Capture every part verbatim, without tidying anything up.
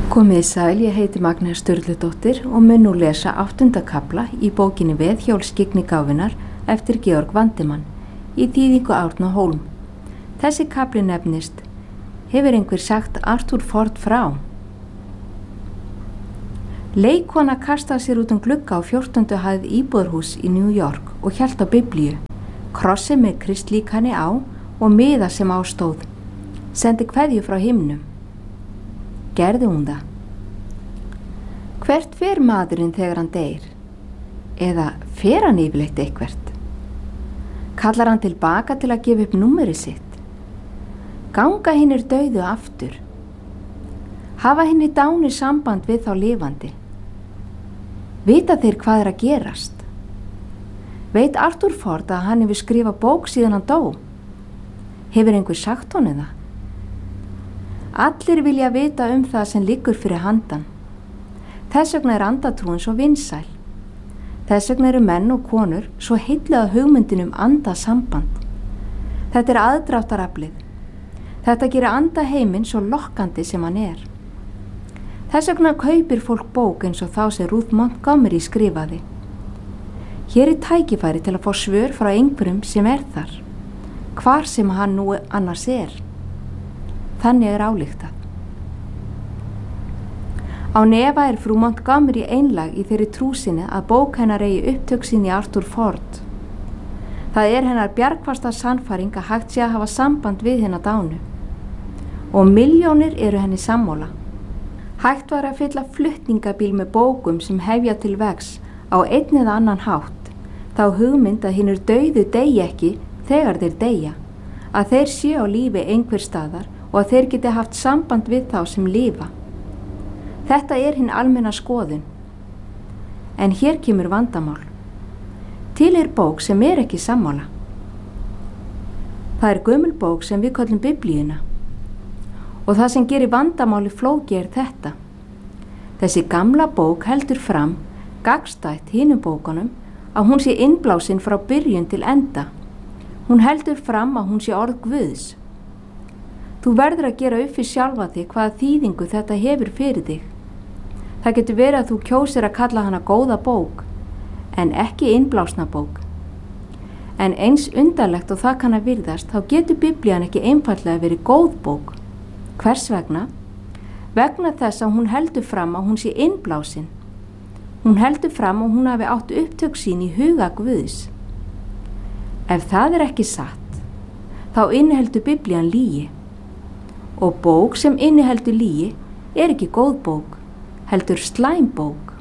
Komið sæl, ég heiti Magnea Sturludóttir og mun nú lesa áttunda kafla í bókinni Veðhjól skyggni gáfunnar eftir Georg Vandimann í þýðingu Árna Hólm. Þessi kafli nefnist Hefur einhver sagt Arthur Ford frá? Leikkona kastaði sér út um glugga á fjórtándu hæð íbúðarhúss í New York og hélt á biblíu, krossi með kristlíkani á og miða sem á stóð. Sendi kveðju frá himnum. Gerði hún það? Hvert fer maðurinn þegar hann deyr? Eða fer hann yfirleitt eitthvert? Kallar hann tilbaka til að gefa upp númerið sitt? Ganga hinnir dauðu aftur? Hafa hinnir dánu samband við þá lifandi? Vita þeir hvað er að gerast? Veit Arthur Ford að hann hefur skrifað bók síðan hann dó? Hefur einhver sagt honum það? Allir vilja vita um það sem liggur fyrir handan. Þess vegna er andatrúin svo vinsæl. Þess vegna eru menn og konur svo heilluð hugmyndin um andasamband. Þetta er aðdráttaraflið. Þetta gerir andaheiminn svo lokkandi sem hann er. Þess vegna kaupir fólk bók eins og þá sem Ruth Montgomery skrifaði. Hér er tækifæri til að fá svör frá einhverjum sem er þar, hvar sem hann nú annars er. Þannig er álíktað. Á nefa er frú Montgomery einlag í þeirri trúsinni að bók hennar eigi upptök sín í Arthur Ford. Það er hennar bjargfasta sannfæring að hægt sé að hafa samband við hennar dánu. Og milljónir eru henni sammála. Hægt var að fylla flutningabíl með bókum sem hefja til vegs á einn eða annan hátt, þá hugmynd að hinnur dauðu deyja ekki þegar þeir deyja, að þeir séu á lífi einhver staðar og að þeir geti haft samband við þá sem lifa. Þetta er hinn almenna skoðun. En hér kemur vandamál. Til er bók sem er ekki sammála. Það er gömul bók sem við köllum biblíuna. Og það sem gerir vandamáli flóki er þetta. Þessi gamla bók heldur fram, gagnstætt hinum bókunum, að hún sé innblásin frá byrjun til enda. Hún heldur fram að hún sé orð Guðs. Þú verður að gera upp fyrir sjálfa þig hvaða þýðingu þetta hefur fyrir þig. Það getur verið að þú kjósir að kalla hana góða bók, en ekki innblásna bók. En eins undarlegt og það kann að virðast, þá getur biblían ekki einfaldlega verið góð bók. Hvers vegna? Vegna þess að hún heldur fram að hún sé innblásin. Hún heldur fram að hún hafi átt upptök sín í huga Guðs. Ef það er ekki satt, þá inniheldur biblían lygi. Og bók sem inniheldur lygi er ekki góð bók, heldur slæm bók.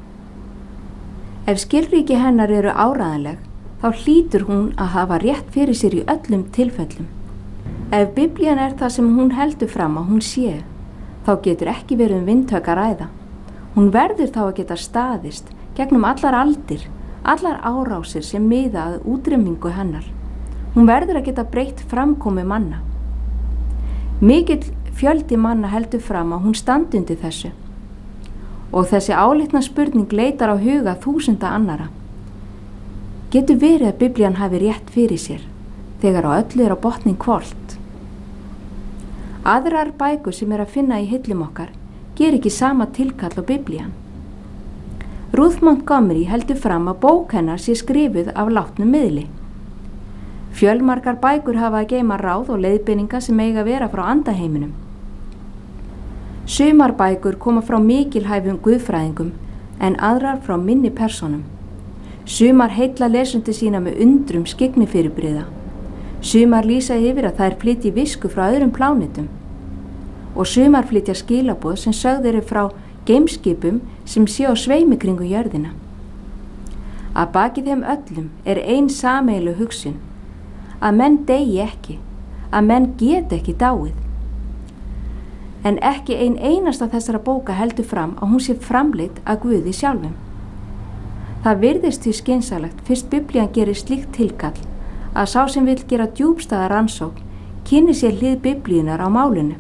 Ef skilríki hennar eru áræðanleg, þá hlýtur hún að hafa rétt fyrir sér í öllum tilfellum. Ef biblían er það sem hún heldur fram að hún sé, þá getur ekki verið um vindhögg að ræða. Hún verður þá að geta staðist gegnum allar aldir, allar árásir sem miða að útrýmingu hennar. Hún verður að geta breytt framkomu manna. Mikill fjöldi manna heldur fram að hún standi undir þessu. Og þessi álitna spurning leitar á huga þúsunda annara. Getur verið að biblían hafi rétt fyrir sér, þegar á öllu er á botnin hvolft. Aðrar bækur sem er að finna í hillum okkar ger ekki sama tilkall á biblían. Ruth Montgomery heldur fram að bók hennar sé skrifuð af látnum miðli. Fjölmargar bækur hafa að geyma ráð og leiðbeininga sem eiga að vera frá andaheiminum. Sumar bækur koma frá mikilhæfum guðfræðingum en aðrar frá minni persónum. Sumar heilla lesundi sína með undrum skyggni-fyrirbrigða. Sumar lýsa yfir að þær flytji visku frá öðrum plánetum. Og sumar flytja skilaboð sem sögð eru frá geimskipum sem sé á sveimi kringu jörðina. Að baki þeim öllum er ein sameiginleg hugsun, að menn deyi ekki, að menn get ekki dáið. En ekki ein einasta þessara bóka heldur fram að hún sé framleidd að Guði sjálfum. Það virðist því skynsamlegt fyrst biblían gerir slíkt tilkall að sá sem vill gera djúpstæða rannsókn kynni sér hlið biblíunar á málinu.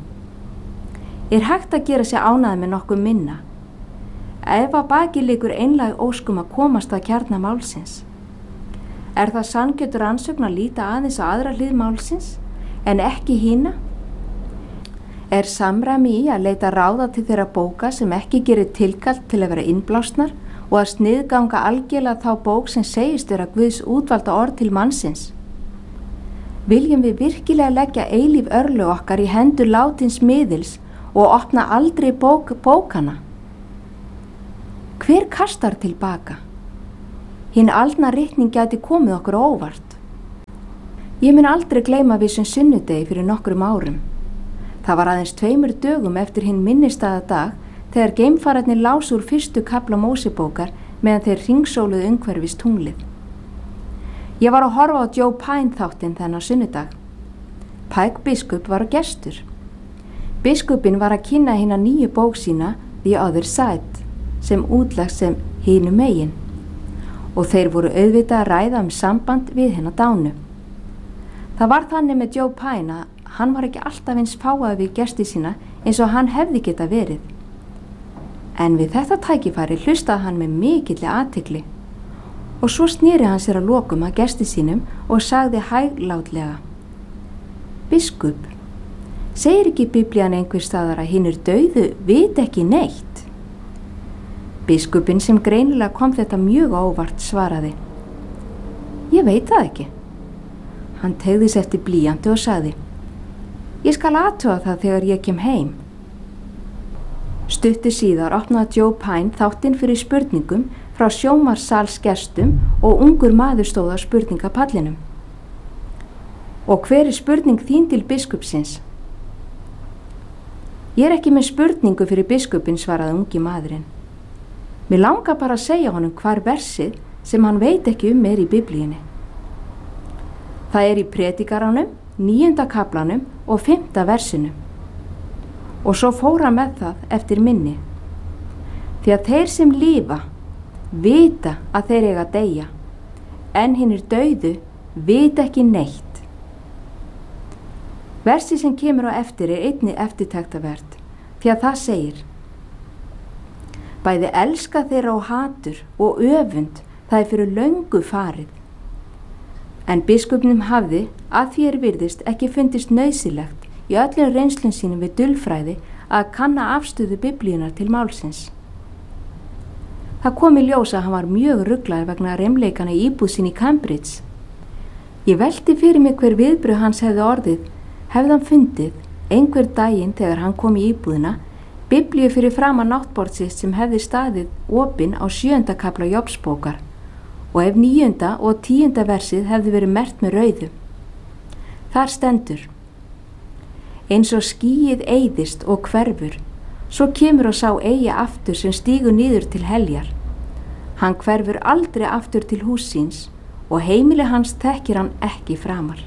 Er hægt að gera sér ánægð með nokkuð minna? Ef að baki liggur einlæg óskum að komast að kjarna málsins. Er það sanngjötur rannsókn að líta aðeins á aðra hlið málsins en ekki hina? Er samræmi í að leita ráða til þeirra bóka sem ekki gerir tilkall til að vera innblásnar og að sniðganga algjörlega þá bók sem segist vera Guðs útvalda orð til mannsins? Viljum við virkilega leggja eilíf örlög okkar í hendur látins miðils og opna aldrei bók, bókana? Hver kastar tilbaka? Hinn aldna ritning gæti komið okkur óvart. Ég mun aldrei gleyma vissum sunnudegi fyrir nokkrum árum. Það var aðeins tveimur dögum eftir hinn minnisstæða dag þegar geimfararnir lásu úr fyrstu kafla Mósebókar meðan þeir hringsóluðu umhverfis tunglið. Ég var að horfa á Joe Pine þáttinn þennan sunnudag. Pike biskup var á gestur. Biskupinn var að kynna hina nýju bók sína The Other Side sem útlag sem hinu megin og þeir voru auðvitað að ræða um samband við hina dánu. Það var þannig með Joe Pine að hann var ekki alltaf eins fáað við gesti sína eins og hann hefði geta verið. En við þetta tækifæri hlustaði hann með mikilli athygli og svo sneri hann sér að lokum að gesti sínum og sagði hæglátlega: Biskup, segir ekki Biblían einhvers staðar að hinir dauðu viti ekki neitt? Biskupinn, sem greinilega kom þetta mjög á óvart, svaraði: Ég veit það ekki. Hann teygði sig eftir blýanti og sagði: Ég skal athuga það þegar ég kem heim. Stuttu síðar opnaði Joe Pine þáttinn fyrir spurningum frá sjónvarpssalsgestum og ungur maður stóð á spurningapallinum. Og hver er spurning þín til biskupsins? Ég er ekki með spurningu fyrir biskupinn, svaraði ungi maðurinn. Mér langar bara að segja honum hvar versið sem hann veit ekki um er í Biblíunni. Það er í Predikaranum, níunda kaflanum og fimmta versinu. Og svo fór hann með það eftir minni. Því að þeir sem lifa vita að þeir eiga að deyja, en hinir dauðu vita ekki neitt. Versi sem kemur á eftir er einnig eftirtektavert, því að það segir: Bæði elska þeirra og hatur og öfund, það er fyrir löngu farið. En biskupnum hafði, að því er virðist, ekki fundist nauðsynlegt í öllum reynslum sínum við dulfræði að kanna afstöðu Biblíunar til málsins. Það kom í ljós að hann var mjög ruglaður vegna reimleikana í íbúð sín í Cambridge. Ég velti fyrir mig hver viðbrögð hans hefði orðið, hefði hann fundið einhver daginn þegar hann kom í íbúðina Biblíu fyrir framan náttborð sitt sem hefði staðið opin á sjöunda kafla Jobsbókar og ef níunda og tíunda versið hefði verið merkt með rauðu. Þar stendur: Eins og skýið eyðist og hverfur, svo kemur og sá eigi aftur sem stígur niður til heljar. Hann hverfur aldrei aftur til hús síns og heimili hans þekkir hann ekki framar.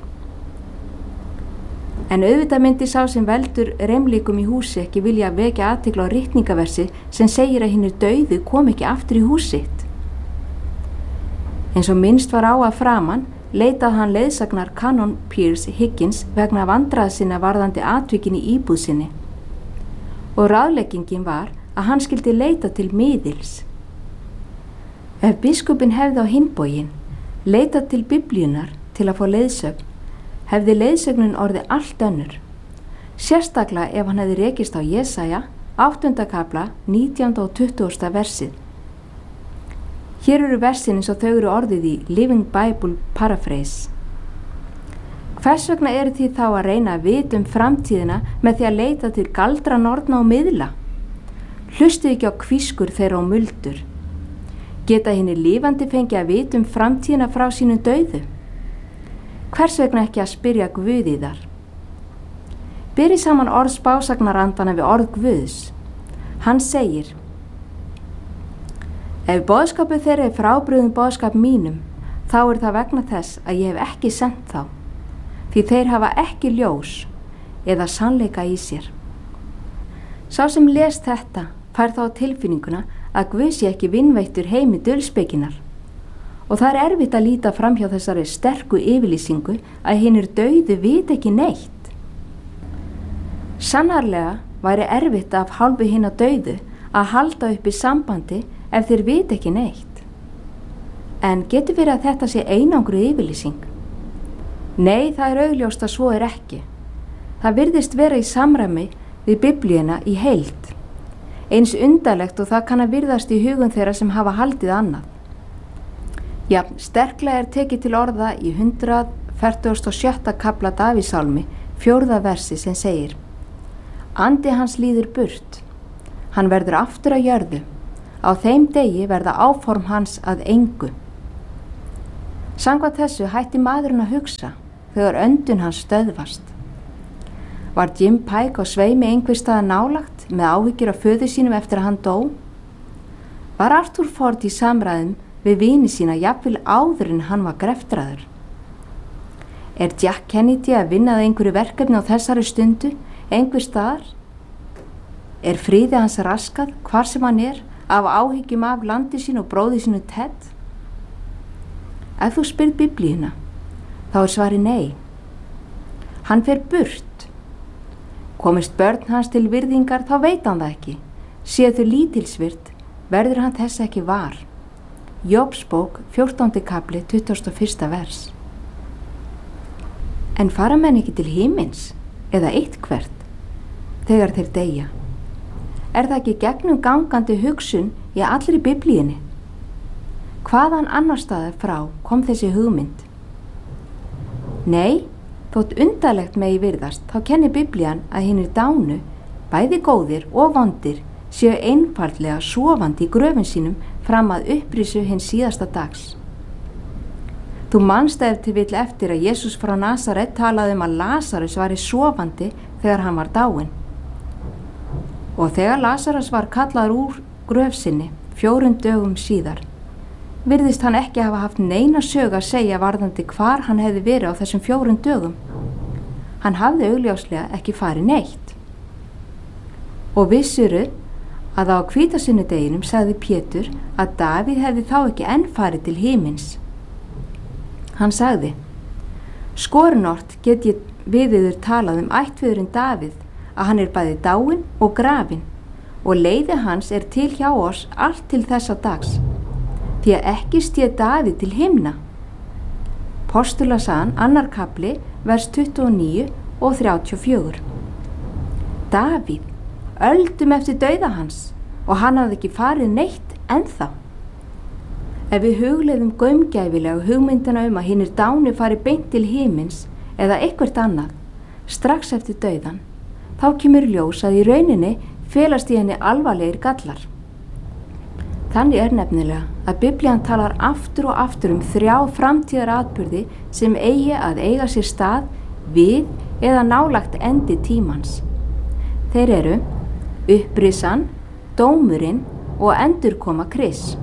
En auðvitað myndi sá sem veldur reimleikum í húsi ekki vilja vekja athygli á ritningaversi sem segir að hinir dauðu kom ekki aftur í hús sitt. Eins og minnst var á að framan leitað hann leiðsagnar Canon Pierce Higgins vegna vandræða sinna varðandi atvikin í íbúð sinni. Og ráðleggingin var að hann skyldi leita til miðils. Ef biskupinn hefði á hinbógin leitað til Biblíunar til að fá leiðsögn, hefði leiðsögnin orðið allt önnur, sérstaklega ef hann hefði rekist á Jesaja, áttunda kafla, nítjánda og tuttugasta versið. Hér eru versin eins og þau eru orðið í Living Bible Paraphrase. Hvers vegna eru því þá að reyna að vita um framtíðina með því að leita til galdra, norna og miðla? Hlustið ekki á hvískur þeirra og muldur. Geta hinir lifandi fengið að vita um framtíðina frá sínum dauðu? Hvers vegna ekki að spyrja Guð í þar? Byrji saman orð spásagnarandana við orð Guðs. Hann segir: Ef boðskapið þeirra er frábrugðinn boðskap mínum, þá er það vegna þess að ég hef ekki sent þá, því þeir hafa ekki ljós eða sannleika í sér. Sá sem les þetta fær þá tilfinninguna að Guð sé ekki vinveittur heimi dulspekinar. Og það er erfitt að líta fram hjá þessari sterku yfirlýsingu að hinir dauðu viti ekki neitt. Sannarlega væri erfitt af hálfu hinna dauðu að halda upp í sambandi ef þeir viti ekki neitt. En getur verið að þetta sé einangru yfirlýsing? Nei, það er augljóst að svo er ekki. Það virðist vera í samræmi við Biblíuna í heild, eins undarlegt og það kann að virðast í hugum þeirra sem hafa haldið annað. Já, sterklega er tekið til orða í hundrað fertugasta og sjötta kafla Davíðssálmi, fjórða versi sem segir: Andi hans líður burt, hann verður aftur að jörðu, á þeim degi verða áform hans að engu. Samkvæmt þessu hætti maðurinn að hugsa þegar öndun hans stöðvast. Var Jim Pike á sveimi einhver staðar nálagt með áhyggjur af föður sínum eftir að hann dó? Var Arthur Ford í samræðum við vini sína jafnvel áður en hann var greftraður? Er Jack Kennedy að vinna að einhverju verkefni á þessari stundu, einhver staðar? Er friði hans raskað hvar sem hann er af áhyggjum af landi sín og bróði sínu Ted? Ef þú spyrð Biblíuna, þá er svari nei. Hann fer burt. Komist börn hans til virðingar, þá veit hann það ekki. Séð þau lítilsvirt, verður hann þess ekki var. Jóbsbók, fjórtándi kafli, tuttugasta og fyrsta vers. En fara menn ekki til himins, eða eitthvert, þegar þeir deyja? Er það ekki gegnum gangandi hugsun í allri Biblíunni? Hvaðan annar staðar frá kom þessi hugmynd? Nei, þótt undarlegt megi virðast, þá kennir Biblían að hinir dánu, bæði góðir og vondir, séu einfaldlega sofandi í gröfum sínum fram að upprisu hins síðasta dags. Þú manst ef til vill eftir að Jesús frá Nasaret talaði um að Lasarus var í sofandi þegar hann var dáinn. Og þegar Lasarus var kallaður úr gröf sinni fjórum dögum síðar, virðist hann ekki hafa haft neina sög að segja varðandi hvar hann hefði verið á þessum fjórum dögum. Hann hafði augljóslega ekki farið neitt. Og vissuru að á hvítasunnudeginum sagði Pétur að Davíð hefði þá ekki enn farið til himins. Hann sagði: Skorinort get ég við yður talað um ættföðurinn Davíð, að hann er bæði dáinn og grafinn, og leiði hans er til hjá oss allt til þessa dags, því að ekki stéð Davíð til himna. Postulasagan, annar kafli, vers tuttugu og níu og þrjátíu og fjögur. Davíð, öldum eftir dauða hans, og hann hafði ekki farið neitt ennþá. Ef við hugleiðum gaumgæfilega hugmyndina um að hinir dánu fari beint til himins eða eitthvert annað, strax eftir dauðan, þá kemur ljós að í rauninni felast í henni alvarlegir gallar. Þannig er nefnilega að Biblían talar aftur og aftur um þrjá framtíðar atburði sem eigi að eiga sér stað við eða nálagt endi tímans. Þeir eru upprisan, dómurinn og endurkoma Krists.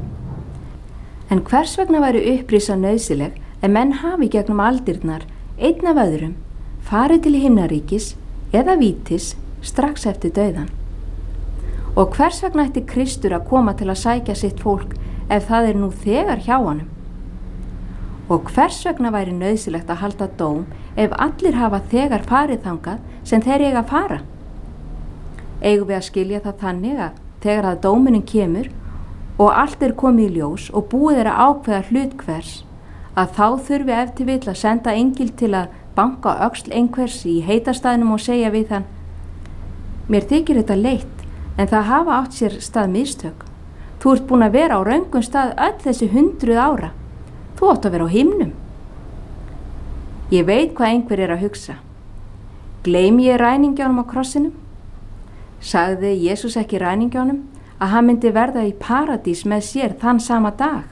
En hvers vegna væri upprisa nauðsynleg ef menn hafi gegnum aldirnar einn af öðrum farið til himnaríkis eða vítis strax eftir dauðan? Og hvers vegna ætti Kristur að koma til að sækja sitt fólk ef það er nú þegar hjá honum? Og hvers vegna væri nauðsynlegt að halda dóm ef allir hafa þegar farið þangað sem þeir eiga að fara? Eigum við að skilja það þannig að þegar að dómurinn kemur og allt er komið í ljós og búið er að ákveða hlut hvers, að þá þurfi ef til vill að senda engil til að banka öxl einhvers í heitastæðnum og segja við hann: Mér þykir þetta leitt, en það hafa átt sér stað mistök. Þú ert búin að vera á röngum stað öll þessi hundruð ára. Þú átt að vera á himnum. Ég veit hvað einhver er að hugsa. Gleymi ég ræningjónum á krossinum? Sagði Jesús ekki ræningjónum að hann myndi verða í paradís með sér þann sama dag?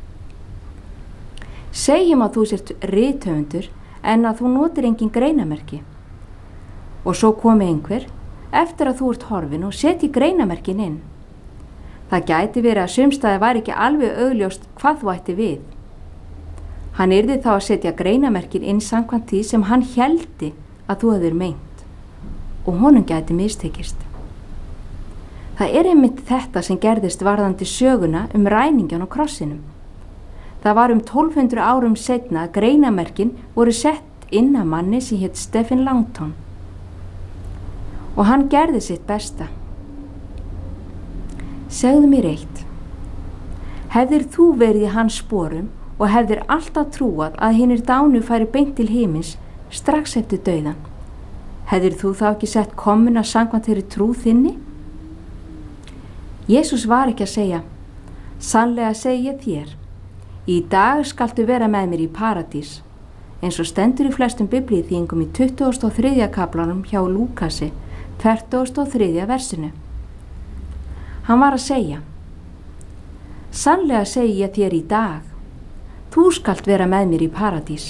Segjum að þú sért rithöfundur en að þú notir engin greinamerki. Og svo komi einhver eftir að þú ert horfin og setji greinamerkin inn. Það gæti verið að sumstaði væri ekki alveg augljóst hvað þú ætti við. Hann yrði þá að setja greinamerkin inn samkvæmt því sem hann héldi að þú hefðir meint, og honum gæti mistekist. Það er einmitt þetta sem gerðist varðandi söguna um ræningjan á krossinum. Það var um tólf hundruð árum seinna að greinamerkin voru sett inn að manni sem hét Stephen Langton. Og hann gerði sitt besta. Segðu mér eitt. Hefðir þú verið í hans sporum og hefðir alltaf trúað að hinir dánu færi beint til himins strax eftir dauðan? Hefðir þú þá ekki sett komuna samkvæmt þeirri trú þinni? Jesús var ekki að segja, sannlega segi ég þér, í dag skaltu vera með mér í paradís, eins og stendur í flestum biblíuþýðingum í tuttugasta og þriðja kaflanum hjá Lúkasi, fertugasta og þriðja versinu. Hann var að segja, sannlega segi ég þér í dag, þú skalt vera með mér í paradís.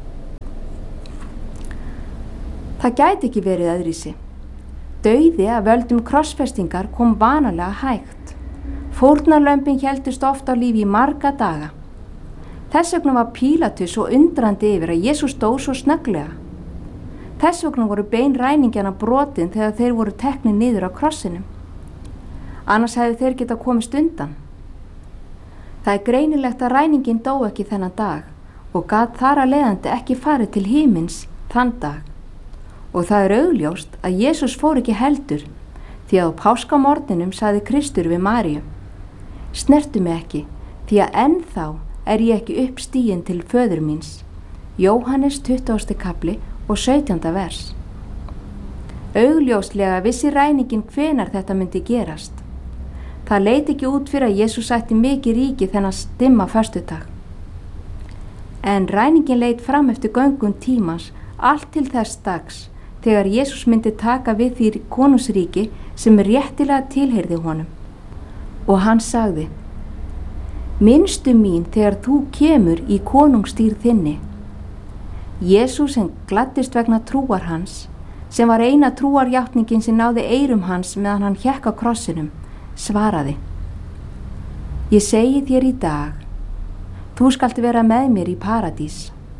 Það gæti ekki verið öðruvísi. Dauði af völdum krossfestingar kom vanalega hægt. Fórnarlömbin héldust oft á lífi í marga daga. Þess vegna var Pílatus svo undrandi yfir að Jesús dó svo snögglega. Þess vegna voru bein ræningjana brotin þegar þeir voru teknir niður á krossinum. Annars hefðu þeir geta komist undan. Það er greinilegt að ræningin dó ekki þennan dag og gat þar að leiðandi ekki farið til himins þann dag. Og það er augljóst að Jesús fór ekki heldur, því að á páskamorninum sagði Kristur við Maríu, snertu mig ekki, því að ennþá er ég ekki uppstiginn til föður míns. Jóhannes tuttugasti kafli og sautjánda vers. Augljóslega vissi ræningin hvenar þetta myndi gerast. Það leit ekki út fyrir að Jesús ætti mikið ríki þennan stimma föstudag. En ræningin leit fram eftir göngum tímans allt til þess dags, þegar Jesús myndi taka við því konungsríki sem réttilega tilheyrði honum. Og hann sagði, minnstu mín þegar þú kemur í konungsstýrð þinni. Jesús sem gladdist vegna trúar hans, sem var eina trúarjátningin sem náði eyrum hans meðan hann hékk á krossinum, svaraði, ég segi þér í dag, þú skalt vera með mér í paradís.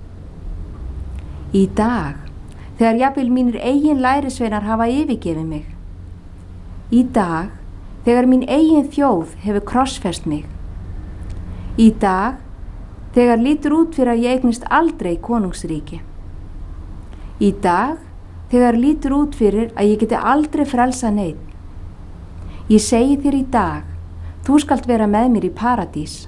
Í dag, þegar jafnvel mínir eigin lærisveinar hafa yfirgefið mig. Í dag, þegar mín eigin þjóð hefur krossfest mig. Í dag, þegar lítur út fyrir að ég eignist aldrei konungsríki. Í dag, þegar lítur út fyrir að ég geti aldrei frelsa neinn. Ég segi þér í dag, þú skalt vera með mér í paradís.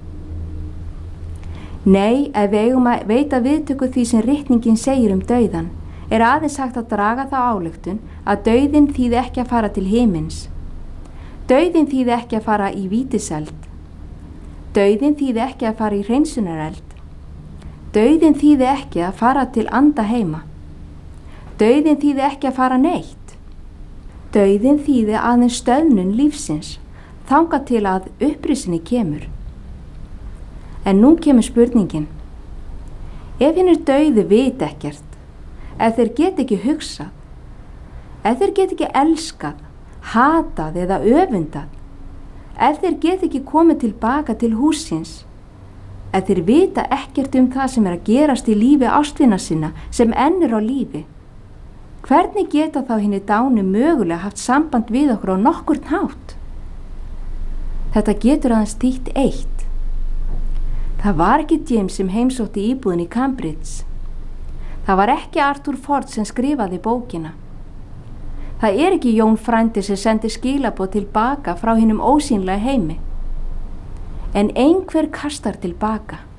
Nei, ef við eigum að veita viðtöku því sem ritningin segir um dauðan, er aðeins hægt að draga þá ályktun að dauðinn þýði ekki að fara til himins. Dauðinn þýði ekki að fara í vítiseld. Dauðinn þýði ekki að fara í hreinsunareld. Dauðinn þýði ekki að fara til anda heima. Dauðinn þýði ekki að fara neitt. Dauðinn þýði aðeins stöðnun lífsins, þangað til að upprisinni kemur. En nú kemur spurningin. Ef hinir dauðu vit ekkert, ef þeir get ekki hugsað, ef þeir get ekki elskað, hatað eða öfundað, ef þeir get ekki komið tilbaka til húsins, ef þeir vita ekkert um það sem er að gerast í lífi ástvina sinna sem enn er á lífi, hvernig geta þá hinir dánu mögulega haft samband við okkur á nokkurn hátt? Þetta getur aðeins þýtt eitt. Það var ekki James sem heimsótti íbúðin í Cambridge. Það var ekki Arthur Ford sem skrifaði bókina. Það er ekki Jón frændi sem sendi skilaboð tilbaka frá hinum ósýnlega heimi. En einhver kastar tilbaka.